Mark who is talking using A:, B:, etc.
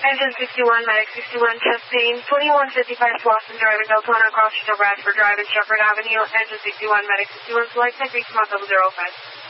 A: Engine 61, Medic 61, chest pain, 2155 Slauson Drive in Deltona, across Bradford Drive and Shepherd Avenue. Engine 61, Medic 61, select technique from 005.